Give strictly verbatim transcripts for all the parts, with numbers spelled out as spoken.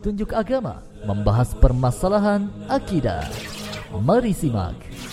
petunjuk agama, membahas permasalahan akidah. Mari simak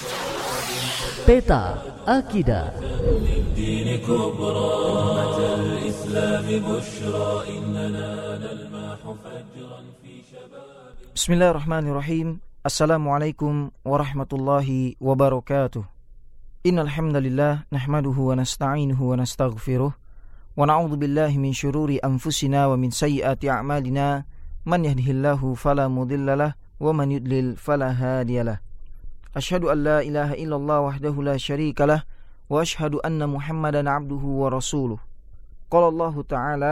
Peta Akidah. Bismillahirrahmanirrahim. Assalamualaikum warahmatullahi wabarakatuh. Innal hamdalillah nahmaduhu wa nasta'inuhu wa nastaghfiruh wa na'udzu billahi min syururi anfusina wa min sayyiati a'malina. Man yahdihillahu fala mudhillalah wa man yudlil fala hadiyalah. Asyhadu an la ilaha illallah wahdahu la syarikalah wa asyhadu anna Muhammadan 'abduhu wa rasuluh. Qala Allah Ta'ala,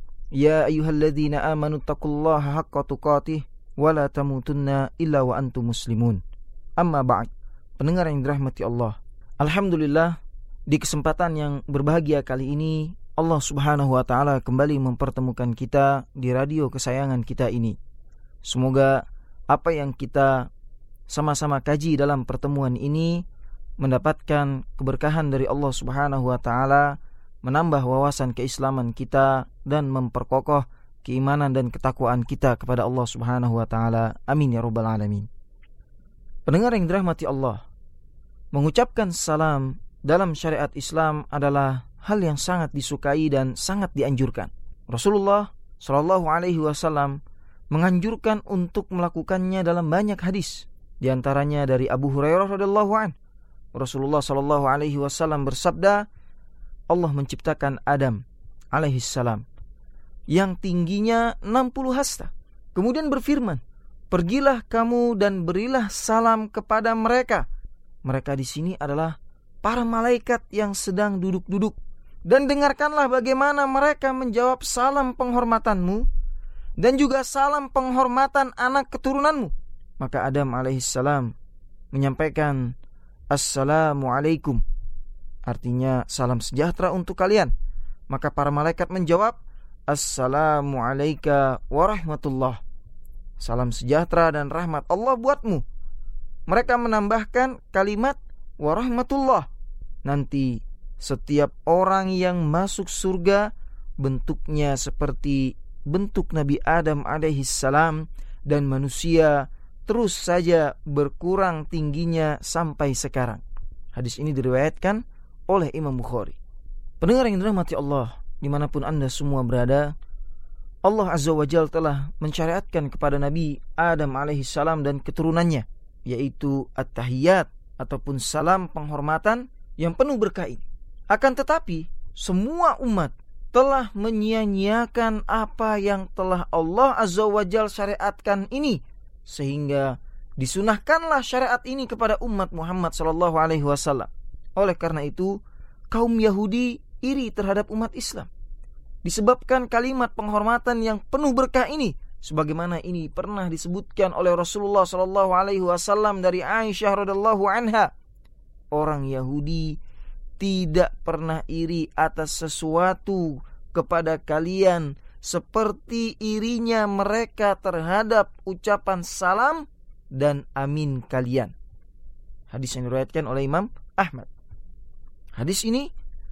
ya ayyuhalladzina amanu taqullaha haqqa tuqatih wa la tamutunna illa wa antum muslimun. Amma ba'd. Pendengar yang dirahmati Allah, alhamdulillah, di kesempatan yang berbahagia kali ini Allah Subhanahu wa Ta'ala kembali mempertemukan kita di radio kesayangan kita ini. Semoga apa yang kita sama-sama kaji dalam pertemuan ini mendapatkan keberkahan dari Allah Subhanahu wa Ta'ala, menambah wawasan keislaman kita dan memperkokoh keimanan dan ketakwaan kita kepada Allah Subhanahu wa Ta'ala. Amin ya rabbal alamin. Pendengar yang dirahmati Allah, mengucapkan salam dalam syariat Islam adalah hal yang sangat disukai dan sangat dianjurkan. Rasulullah shallallahu alaihi wasallam menganjurkan untuk melakukannya dalam banyak hadis. Di antaranya dari Abu Hurairah radhiyallahu anhu, Rasulullah shallallahu alaihi wasallam bersabda, Allah menciptakan Adam alaihi salam yang tingginya enam puluh hasta. Kemudian berfirman, pergilah kamu dan berilah salam kepada mereka. Mereka di sini adalah para malaikat yang sedang duduk-duduk. Dan dengarkanlah bagaimana mereka menjawab salam penghormatanmu dan juga salam penghormatan anak keturunanmu. Maka Adam alaihissalam menyampaikan Assalamualaikum, artinya salam sejahtera untuk kalian. Maka para malaikat menjawab Assalamualaikum warahmatullah, salam sejahtera dan rahmat Allah buatmu. Mereka menambahkan kalimat warahmatullah. Nanti setiap orang yang masuk surga bentuknya seperti bentuk Nabi Adam alaihissalam, dan manusia terus saja berkurang tingginya sampai sekarang. Hadis ini diriwayatkan oleh Imam Bukhari. Pendengar yang dirahmati Allah, dimanapun anda semua berada, Allah Azza wa Jalla telah mensyariatkan kepada Nabi Adam alaihissalam dan keturunannya, yaitu at-tahiyyat ataupun salam penghormatan yang penuh berkah ini. Akan tetapi semua umat telah menyia-nyiakan apa yang telah Allah Azza wa Jalla syariatkan ini, sehingga disunahkanlah syariat ini kepada umat Muhammad sallallahu alaihi wasallam. Oleh karena itu kaum Yahudi iri terhadap umat Islam disebabkan kalimat penghormatan yang penuh berkah ini, sebagaimana ini pernah disebutkan oleh Rasulullah sallallahu alaihi wasallam dari Aisyah radhiyallahu anha. Orang Yahudi tidak pernah iri atas sesuatu kepada kalian seperti irinya mereka terhadap ucapan salam dan amin kalian. Hadis yang diriwayatkan oleh Imam Ahmad. Hadis ini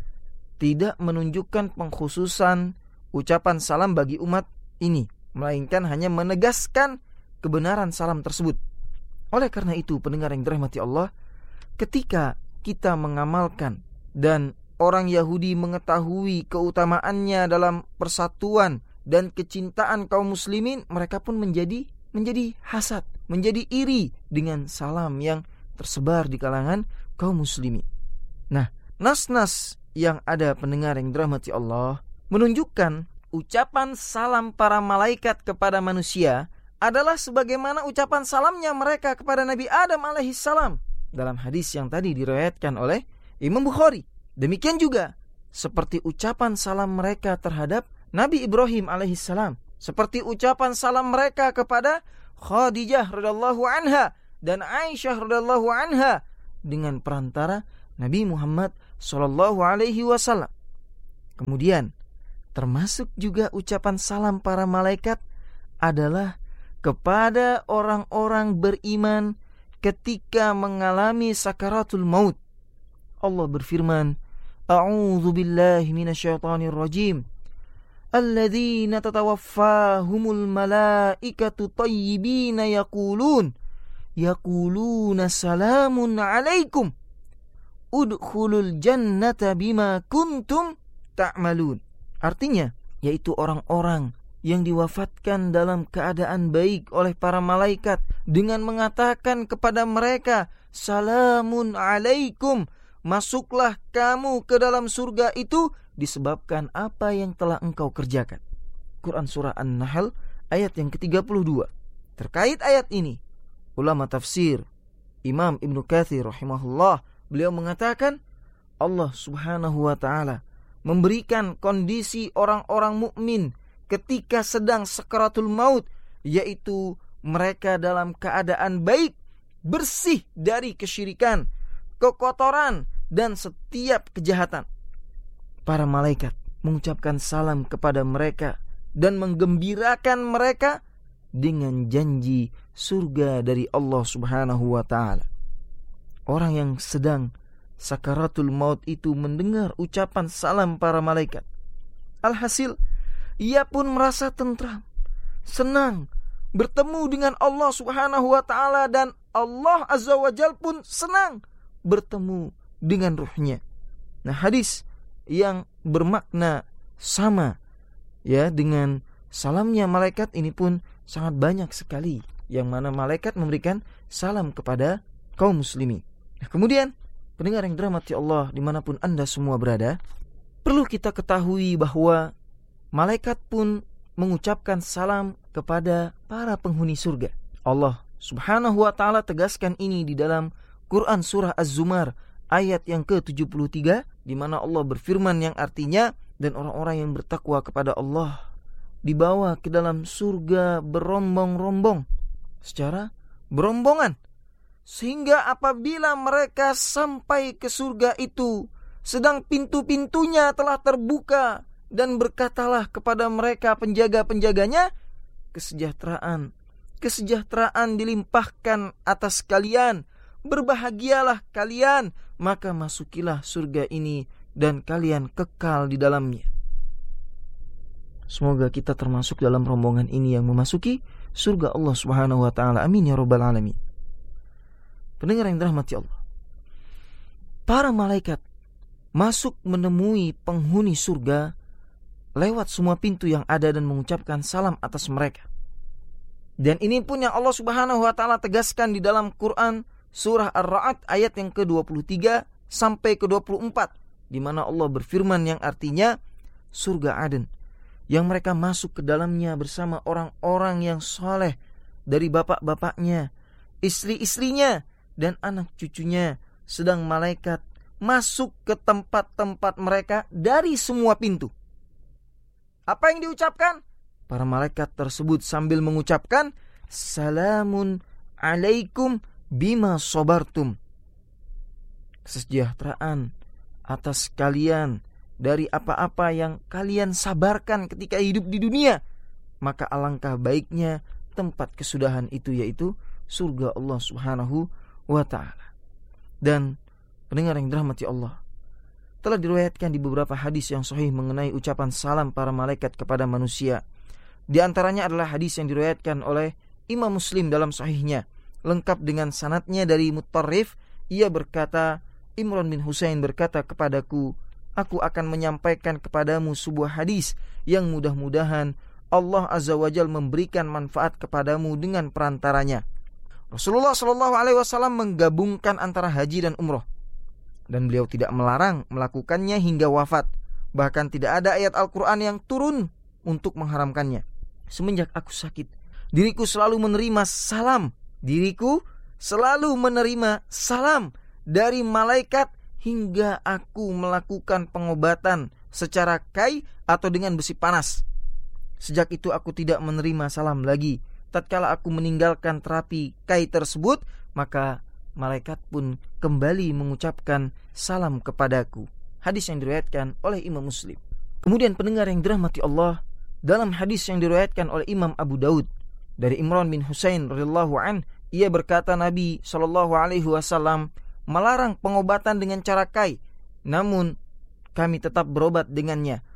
tidak menunjukkan pengkhususan ucapan salam bagi umat ini, melainkan hanya menegaskan kebenaran salam tersebut. Oleh karena itu, pendengar yang dirahmati Allah, ketika kita mengamalkan dan orang Yahudi mengetahui keutamaannya dalam persatuan dan kecintaan kaum muslimin, mereka pun menjadi menjadi hasad, menjadi iri dengan salam yang tersebar di kalangan kaum muslimin. Nah, nas-nas yang ada, pendengar yang dirahmati Allah, menunjukkan ucapan salam para malaikat kepada manusia adalah sebagaimana ucapan salamnya mereka kepada Nabi Adam alaihissalam dalam hadis yang tadi diriwayatkan oleh Imam Bukhari. Demikian juga seperti ucapan salam mereka terhadap Nabi Ibrahim alaihissalam, seperti ucapan salam mereka kepada Khadijah radhiyallahu anha dan Aisyah radhiyallahu anha dengan perantara Nabi Muhammad sallallahu alaihi wasallam. Kemudian termasuk juga ucapan salam para malaikat adalah kepada orang-orang beriman ketika mengalami sakaratul maut. Allah berfirman, A'udzu billahi minasyaitonir rajim. alladzina tatawaffahumul malaikatu tayyibina yaqulun yaquluna salamun alaikum udkhulul jannata bima kuntum ta'malun. Artinya, yaitu orang-orang yang diwafatkan dalam keadaan baik oleh para malaikat dengan mengatakan kepada mereka, salamun alaikum, masuklah kamu ke dalam surga itu disebabkan apa yang telah engkau kerjakan. Quran Surah An-Nahl ayat yang ke tiga puluh dua. Terkait ayat ini, ulama tafsir Imam Ibnu Katsir rahimahullah, beliau mengatakan Allah subhanahu wa ta'ala memberikan kondisi orang-orang mukmin ketika sedang sakaratul maut, yaitu mereka dalam keadaan baik, bersih dari kesyirikan, kekotoran, dan setiap kejahatan. Para malaikat mengucapkan salam kepada mereka dan menggembirakan mereka dengan janji surga dari Allah subhanahu wa ta'ala. Orang yang sedang sakaratul maut itu mendengar ucapan salam para malaikat. Alhasil, ia pun merasa tentram, senang, bertemu dengan Allah subhanahu wa ta'ala, dan Allah azza wa jal pun senang bertemu dengan ruhnya. Nah, hadis yang bermakna sama ya dengan salamnya malaikat ini pun sangat banyak sekali, yang mana malaikat memberikan salam kepada kaum muslimin. Nah, kemudian pendengar yang dirahmati Allah dimanapun Anda semua berada, perlu kita ketahui bahwa malaikat pun mengucapkan salam kepada para penghuni surga. Allah subhanahu wa ta'ala tegaskan ini di dalam Quran Surah Az-Zumar ayat yang ke tujuh puluh tiga, di mana Allah berfirman yang artinya, dan orang-orang yang bertakwa kepada Allah dibawa ke dalam surga berombong-rombong, secara berombongan, sehingga apabila mereka sampai ke surga itu, sedang pintu-pintunya telah terbuka, dan berkatalah kepada mereka penjaga-penjaganya, kesejahteraan, kesejahteraan dilimpahkan atas kalian, berbahagialah kalian, maka masukilah surga ini dan kalian kekal di dalamnya. Semoga kita termasuk dalam rombongan ini yang memasuki surga Allah subhanahu wa ta'ala. Amin ya rabbal alamin. Pendengar yang dirahmati Allah, para malaikat masuk menemui penghuni surga lewat semua pintu yang ada dan mengucapkan salam atas mereka. Dan ini pun yang Allah subhanahu wa ta'ala tegaskan di dalam Quran Surah Ar-Ra'd ayat yang ke dua puluh tiga sampai ke dua puluh empat, di mana Allah berfirman yang artinya surga Aden, yang mereka masuk ke dalamnya bersama orang-orang yang soleh dari bapak-bapaknya, istri-istrinya, dan anak cucunya, sedang malaikat masuk ke tempat-tempat mereka dari semua pintu. Apa yang diucapkan? Para malaikat tersebut sambil mengucapkan, salamun alaikum bima sobartum. Kesejahteraan atas kalian dari apa-apa yang kalian sabarkan ketika hidup di dunia. Maka alangkah baiknya tempat kesudahan itu, yaitu surga Allah subhanahu wa ta'ala. Dan pendengar yang dirahmati Allah, telah diriwayatkan di beberapa hadis yang sahih mengenai ucapan salam para malaikat kepada manusia. Di antaranya adalah hadis yang diriwayatkan oleh Imam Muslim dalam sahihnya, lengkap dengan sanadnya dari Mutarrif. Ia berkata, Imran bin Husain berkata kepadaku, aku akan menyampaikan kepadamu sebuah hadis yang mudah-mudahan Allah azza wa jalla memberikan manfaat kepadamu dengan perantaranya. Rasulullah shallallahu alaihi wasallam menggabungkan antara haji dan umroh, dan beliau tidak melarang melakukannya hingga wafat. Bahkan tidak ada ayat Al-Quran yang turun untuk mengharamkannya. Semenjak aku sakit, diriku selalu menerima salam. Diriku selalu menerima salam dari malaikat hingga aku melakukan pengobatan secara kai atau dengan besi panas. Sejak itu aku tidak menerima salam lagi. Tatkala aku meninggalkan terapi kai tersebut, maka malaikat pun kembali mengucapkan salam kepadaku. Hadis yang diriwayatkan oleh Imam Muslim. Kemudian pendengar yang dirahmati Allah, dalam hadis yang diriwayatkan oleh Imam Abu Daud dari Imran bin Husain radhiyallahu an, ia berkata Nabi sallallahu alaihi wasallam melarang pengobatan dengan cara kai, namun kami tetap berobat dengannya.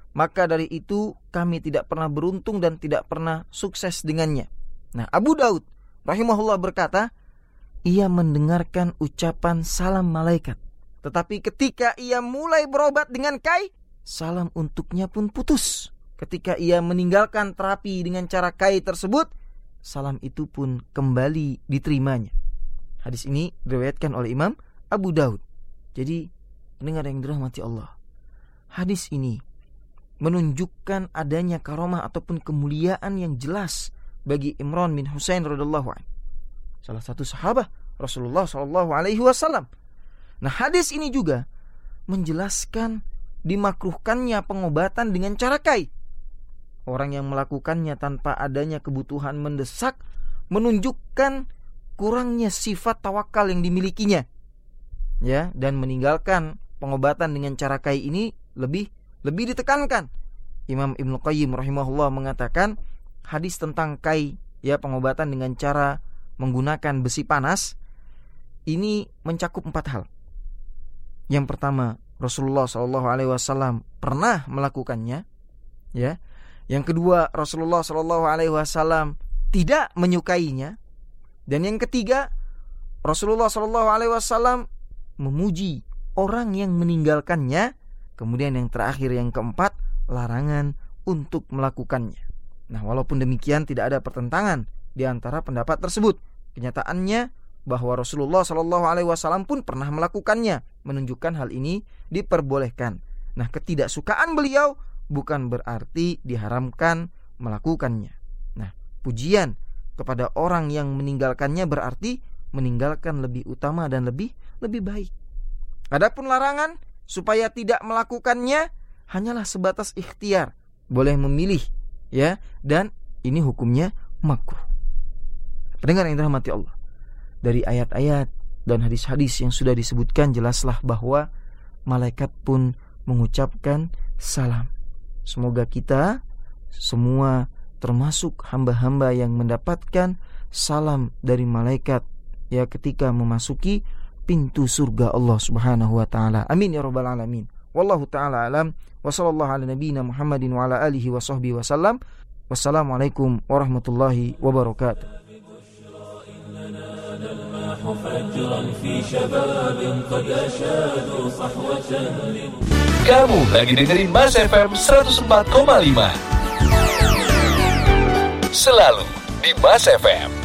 maka dari itu kami tidak pernah beruntung dan tidak pernah sukses dengannya. Nah, Abu Daud rahimahullah berkata, ia mendengarkan ucapan salam malaikat, tetapi ketika ia mulai berobat dengan kai, salam untuknya pun putus. Ketika ia meninggalkan terapi dengan cara kai tersebut, salam itu pun kembali diterimanya. Hadis ini diriwayatkan oleh Imam Abu Daud. Jadi, pendengar yang dirahmati Allah, hadis ini menunjukkan adanya karomah ataupun kemuliaan yang jelas bagi Imran bin Husain radhiyallahu anhu, salah satu sahabat Rasulullah shallallahu alaihi wasallam. Nah, hadis ini juga menjelaskan dimakruhkannya pengobatan dengan cara kai. Orang yang melakukannya tanpa adanya kebutuhan mendesak menunjukkan kurangnya sifat tawakal yang dimilikinya, ya, dan meninggalkan pengobatan dengan cara kai ini lebih lebih ditekankan. Imam Ibnu Qayyim rahimahullah mengatakan hadis tentang kai, ya, pengobatan dengan cara menggunakan besi panas, ini mencakup empat hal. Yang pertama, Rasulullah shallallahu alaihi wasallam pernah melakukannya, ya. Yang kedua, Rasulullah shallallahu alaihi wasallam tidak menyukainya. Dan yang ketiga, Rasulullah shallallahu alaihi wasallam memuji orang yang meninggalkannya. Kemudian yang terakhir, yang keempat, larangan untuk melakukannya. Nah, walaupun demikian tidak ada pertentangan di antara pendapat tersebut. Kenyataannya bahwa Rasulullah shallallahu alaihi wasallam pun pernah melakukannya, menunjukkan hal ini diperbolehkan. Nah, ketidaksukaan beliau bukan berarti diharamkan melakukannya. Nah, pujian kepada orang yang meninggalkannya berarti meninggalkan lebih utama dan lebih lebih baik. Adapun larangan supaya tidak melakukannya hanyalah sebatas ikhtiar, boleh memilih, ya, dan ini hukumnya makruh. Pendengar yang dirahmati Allah, dari ayat-ayat dan hadis-hadis yang sudah disebutkan jelaslah bahwa malaikat pun mengucapkan salam. Semoga kita semua termasuk hamba-hamba yang mendapatkan salam dari malaikat, ya, ketika memasuki pintu surga Allah Subhanahu wa taala. Amin ya rabbal alamin. Wallahu taala alam wa sallallahu ala nabiyyina Muhammadin wa ala alihi wa sahbihi wasallam. Wassalamualaikum warahmatullahi wabarakatuh. Kamu lagi dengerin Mas F M seratus empat koma lima. Selalu di Mas F M.